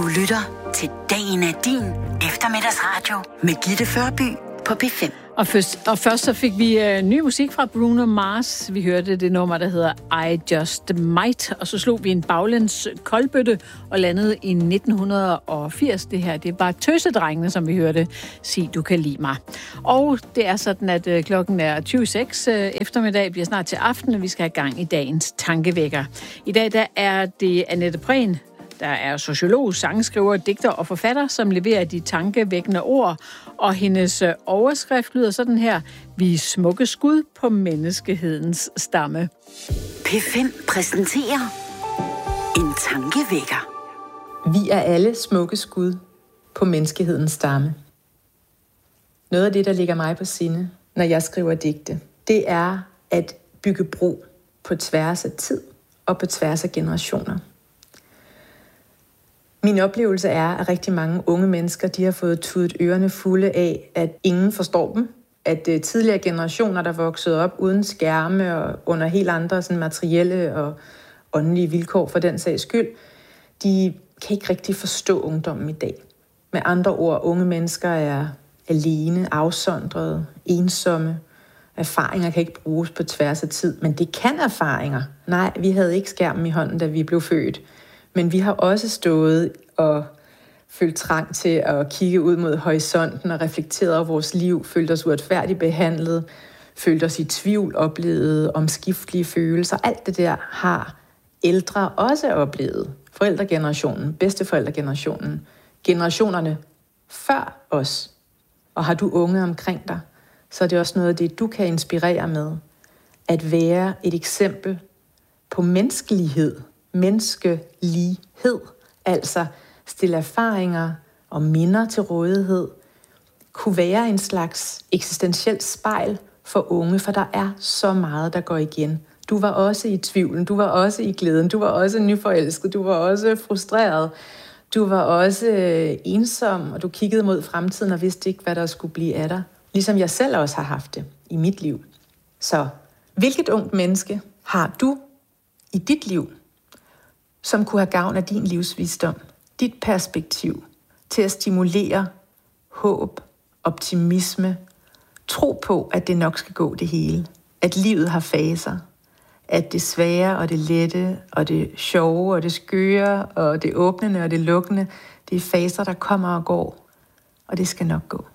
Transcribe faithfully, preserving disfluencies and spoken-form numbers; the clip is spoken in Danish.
Du lytter til Dagen er din eftermiddagsradio med Gitte Førby på P fem. Og først, og først så fik vi uh, ny musik fra Bruno Mars. Vi hørte det nummer, der hedder I Just Might. Og så slog vi en baglæns koldbøtte og landede i nitten firs. Det her, det er bare tøsedrengene, som vi hørte. Sig, du kan lide mig. Og det er sådan, at uh, klokken er tyve seks uh, eftermiddag, bliver snart til aften, og vi skal have gang i dagens tankevækker. I dag der er det Annette Prehn, der er sociolog, sangskriver, digter og forfatter, som leverer de tankevækkende ord. Og hendes overskrift lyder sådan her: Vi er smukke skud på menneskehedens stamme. P fem præsenterer en tankevækker. Vi er alle smukke skud på menneskehedens stamme. Noget af det, der ligger mig på sinde, når jeg skriver digte, det er at bygge bro på tværs af tid og på tværs af generationer. Min oplevelse er, at rigtig mange unge mennesker, de har fået tudet ørerne fulde af, at ingen forstår dem. At tidligere generationer, der voksede op uden skærme og under helt andre sådan materielle og åndelige vilkår for den sags skyld, de kan ikke rigtig forstå ungdommen i dag. Med andre ord, unge mennesker er alene, afsondrede, ensomme. Erfaringer kan ikke bruges på tværs af tid, men det kan erfaringer. Nej, vi havde ikke skærmen i hånden, da vi blev født. Men vi har også stået og følt trang til at kigge ud mod horisonten og reflekteret over vores liv, følt os uretfærdigt behandlet, følt os i tvivl, oplevet omskiftelige følelser. Alt det der har ældre også oplevet. Forældregenerationen, bedsteforældregenerationen, generationerne før os. Og har du unge omkring dig, så er det også noget af det, du kan inspirere med. At være et eksempel på menneskelighed. Menneskelighed, altså stille erfaringer og minder til rådighed, kunne være en slags eksistentielt spejl for unge, for der er så meget, der går igen. Du var også i tvivlen, du var også i glæden, du var også nyforelsket, du var også frustreret, du var også ensom, og du kiggede mod fremtiden og vidste ikke, hvad der skulle blive af dig. Ligesom jeg selv også har haft det i mit liv. Så hvilket ungt menneske har du i dit liv, som kunne have gavn af din livsvisdom, dit perspektiv, til at stimulere håb, optimisme, tro på, at det nok skal gå det hele, at livet har faser, at det svære og det lette, og det sjove og det skøre, og det åbnende og det lukkende, det er faser, der kommer og går, og det skal nok gå.